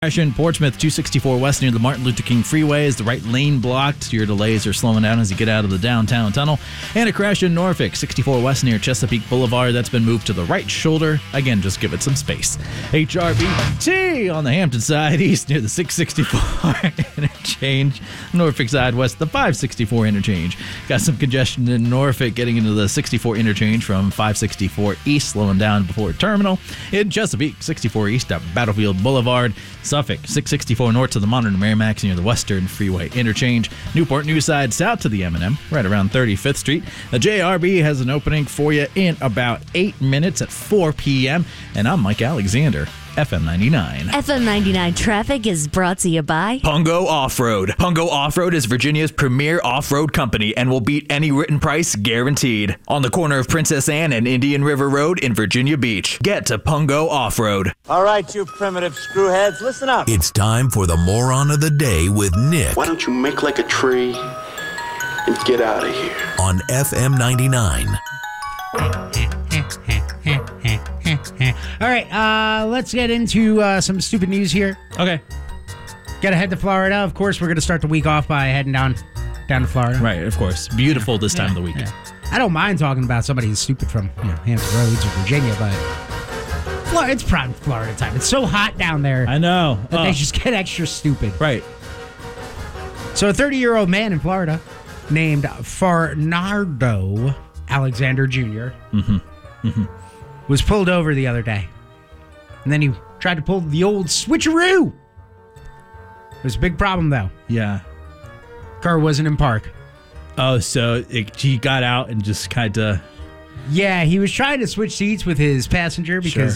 Crash in Portsmouth, 264 West near the Martin Luther King Freeway is the right lane blocked. Your delays are slowing down as you get out of the downtown tunnel. And a crash in Norfolk, 64 West near Chesapeake Boulevard. That's been moved to the right shoulder. Again, just give it some space. HRBT on the Hampton side, east near the 664 interchange. Norfolk side, west the 564 interchange. Got some congestion in Norfolk getting into the 64 interchange from 564 east, slowing down before terminal. In Chesapeake, 64 east at Battlefield Boulevard. Suffolk, 664 north to the Modern Merrimack near the Western Freeway interchange. Newport News side south to the M&M, right around 35th Street. The JRB has an opening for you in about 8 minutes at 4 p.m. And I'm Mike Alexander, FM 99. FM 99 traffic is brought to you by Pungo Off-Road. Pungo Off-Road is Virginia's premier off-road company and will beat any written price guaranteed. On the corner of Princess Anne and Indian River Road in Virginia Beach. Get to Pungo Off-Road. All right, you primitive screwheads, listen up. It's time for the Moron of the Day with Nick. Why don't you make like a tree and get out of here? On FM 99. All right, let's get into some stupid news here. Okay. Gotta head to Florida. Of course, we're gonna start the week off by heading down to Florida. Right, of course. Beautiful this time of the week. Yeah. I don't mind talking about somebody who's stupid from Hampton Roads or Virginia, but it's prime Florida time. It's so hot down there. I know. That they just get extra stupid. Right. So a 30-year-old man in Florida named Farnardo Alexander Jr. Was pulled over the other day. And then he tried to pull the old switcheroo. It was a big problem, though. Yeah. Car wasn't in park. Oh, so he got out and just kind of... Yeah, he was trying to switch seats with his passenger because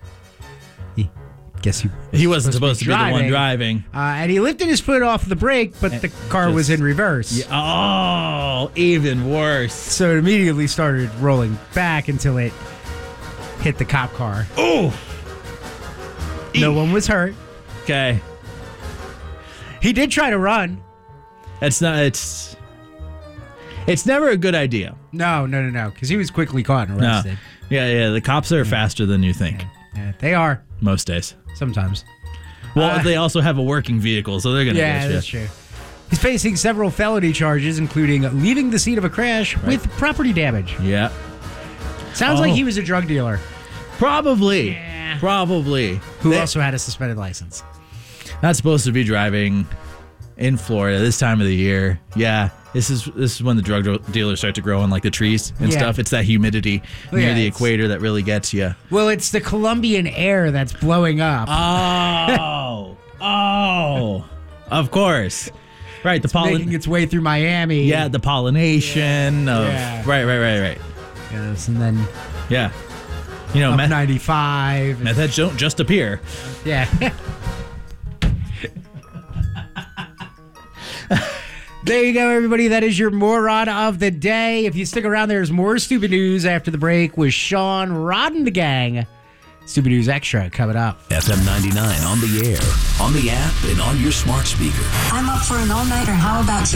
he wasn't supposed to be the one driving. And he lifted his foot off the brake, but the car was in reverse. Yeah, oh, even worse. So it immediately started rolling back until it hit the cop car. Oh! No one was hurt. Okay. He did try to run. It's never a good idea. No, because he was quickly caught and arrested. No. Yeah, the cops are faster than you think. Yeah, they are. Most days. Sometimes. Well, they also have a working vehicle, so they're going to get you. Yeah, that's true. He's facing several felony charges, including leaving the scene of a crash with property damage. Yeah. Sounds like he was a drug dealer. Probably. Yeah. Probably. Who also had a suspended license. Not supposed to be driving in Florida this time of the year. Yeah. This is when the drug dealers start to grow in like the trees and stuff. It's that humidity near the equator that really gets you. Well, it's the Colombian air that's blowing up. Oh, of course. Right, making its way through Miami. Yeah, the pollination of right. Yes, and then up 95. Meth heads don't just appear. Yeah. There you go, everybody. That is your moron of the day. If you stick around, there's more stupid news after the break with Sean Rodden the Gang. Stupid News Extra coming up. FM 99 on the air, on the app, and on your smart speaker. I'm up for an all-nighter. How about you?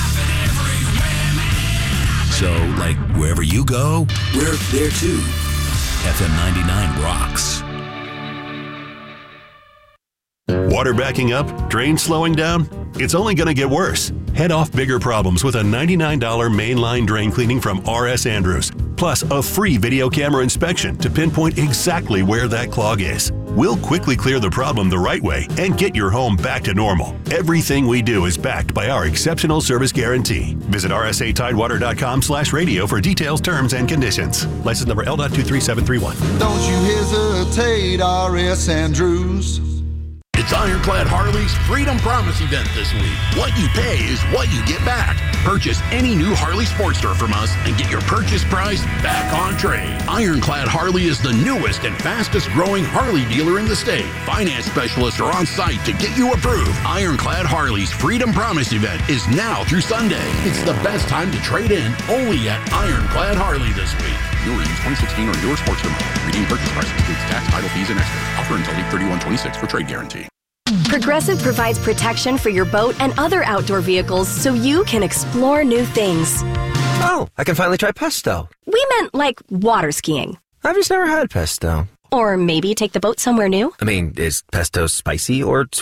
So, like, wherever you go, we're there too. FM 99 rocks. Water backing up? Drain slowing down? It's only going to get worse. Head off bigger problems with a $99 mainline drain cleaning from R.S. Andrews. Plus, a free video camera inspection to pinpoint exactly where that clog is. We'll quickly clear the problem the right way and get your home back to normal. Everything we do is backed by our exceptional service guarantee. Visit rsatidewater.com/radio for details, terms, and conditions. License number L.23731. Don't you hesitate, R.S. Andrews. It's Ironclad Harley's Freedom Promise event this week. What you pay is what you get back. Purchase any new Harley Sportster from us and get your purchase price back on trade. Ironclad Harley is the newest and fastest growing Harley dealer in the state. Finance specialists are on site to get you approved. Ironclad Harley's Freedom Promise event is now through Sunday. It's the best time to trade in, only at Ironclad Harley this week. Newer used 2016 or newer Sportster model. Redeem purchase price excludes tax, title fees, and extra. Offer until 8/31/26 for trade guarantee. Progressive provides protection for your boat and other outdoor vehicles so you can explore new things. Oh, I can finally try pesto. We meant like water skiing. I've just never had pesto. Or maybe take the boat somewhere new. I mean, is pesto spicy or